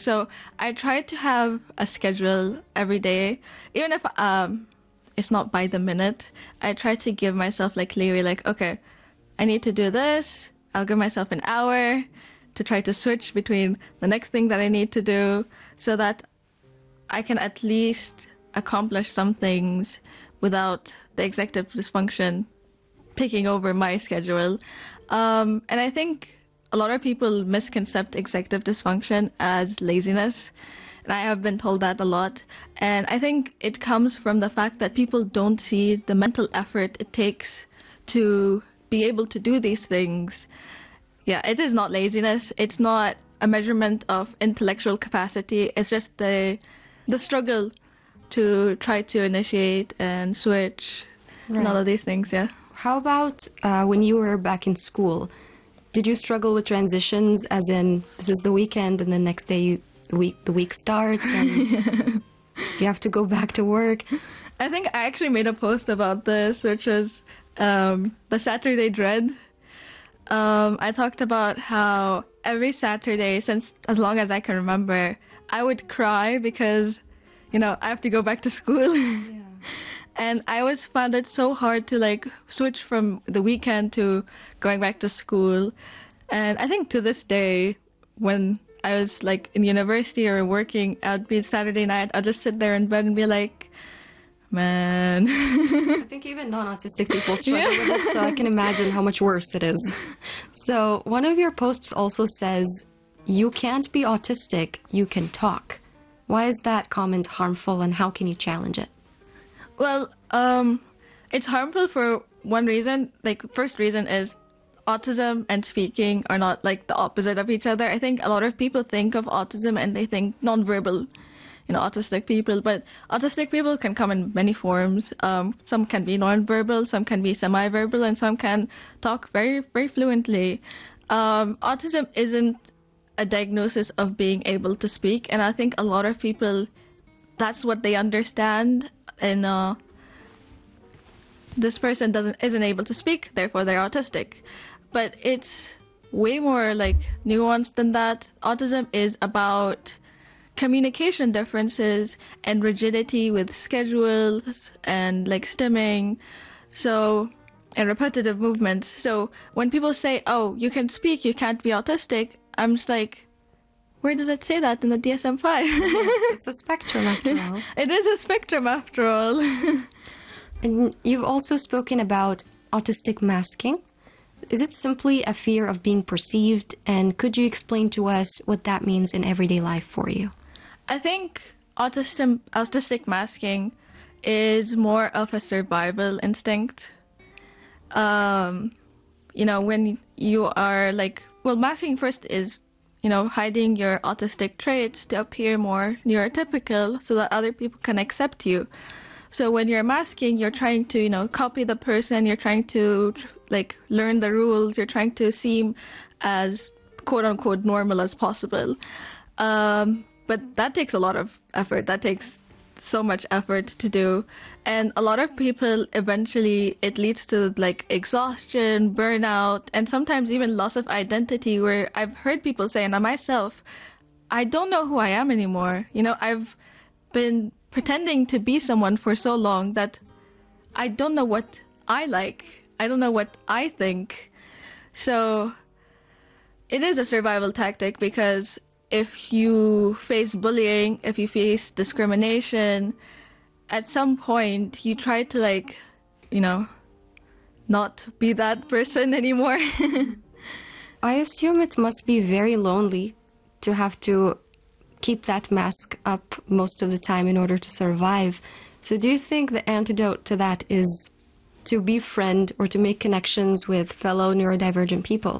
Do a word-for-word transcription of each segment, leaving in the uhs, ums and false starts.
So I try to have a schedule every day, even if um, it's not by the minute. I try to give myself like leeway, like, okay, I need to do this. I'll give myself an hour to try to switch between the next thing that I need to do so that I can at least accomplish some things without the executive dysfunction taking over my schedule. Um, and I think a lot of people misconcept executive dysfunction as laziness. And I have been told that a lot. And I think it comes from the fact that people don't see the mental effort it takes to be able to do these things. Yeah, it is not laziness. It's not a measurement of intellectual capacity. It's just the the struggle to try to initiate and switch right. and all of these things, yeah. How about uh, when you were back in school? Did you struggle with transitions, as in, this is the weekend and the next day you, the week the week starts and you have to go back to work? I think I actually made a post about this, which was um, the Saturday dread. Um, I talked about how every Saturday, since as long as I can remember, I would cry because, you know, I have to go back to school. Yeah. And I always found it so hard to like switch from the weekend to going back to school. And I think to this day, when I was like in university or working, I'd be Saturday night, I'd just sit there in bed and be like, man. I think even non-autistic people struggle yeah. with it, so I can imagine how much worse it is. So one of your posts also says, you can't be autistic, you can talk. Why is that comment harmful and how can you challenge it? Well, um, it's harmful for one reason. Like, first reason is autism and speaking are not like the opposite of each other. I think a lot of people think of autism and they think nonverbal, you know, autistic people, but autistic people can come in many forms. Um, some can be nonverbal, some can be semi-verbal, and some can talk very, very fluently. Um, autism isn't a diagnosis of being able to speak, and I think a lot of people, that's what they understand, and uh, this person doesn't isn't able to speak, therefore they're autistic. But it's way more like nuanced than that. Autism is about communication differences and rigidity with schedules and like stimming, so and repetitive movements. So when people say, "Oh, you can speak, you can't be autistic," I'm just like, where does it say that in the D S M five? It's a spectrum after all. It is a spectrum after all. And you've also spoken about autistic masking. Is it simply a fear of being perceived? And could you explain to us what that means in everyday life for you? I think autism, autistic masking is more of a survival instinct. Um, you know, when you are like, well, masking first is, you know, hiding your autistic traits to appear more neurotypical so that other people can accept you. So when you're masking, you're trying to, you know, copy the person, you're trying to, like, learn the rules, you're trying to seem as quote-unquote normal as possible. Um, but that takes a lot of effort. That takes so much effort to do. And a lot of people, eventually, it leads to, like, exhaustion, burnout, and sometimes even loss of identity, where I've heard people say, and I myself, I don't know who I am anymore. You know, I've been pretending to be someone for so long that I don't know what I like. I don't know what I think. So it is a survival tactic, because if you face bullying, if you face discrimination, at some point you try to, like, you know, not be that person anymore. I assume it must be very lonely to have to keep that mask up most of the time in order to survive. So do you think the antidote to that is to befriend or to make connections with fellow neurodivergent people?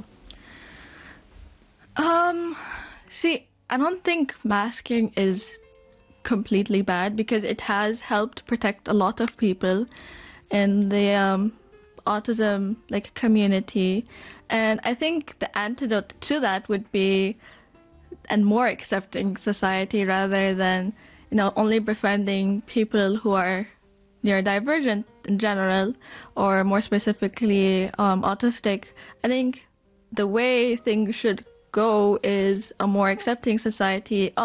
Um, see, I don't think masking is completely bad, because it has helped protect a lot of people in the um, autism like community. And I think the antidote to that would be a more accepting society, rather than, you know, only befriending people who are neurodivergent in general, or more specifically um, autistic. I think the way things should go is a more accepting society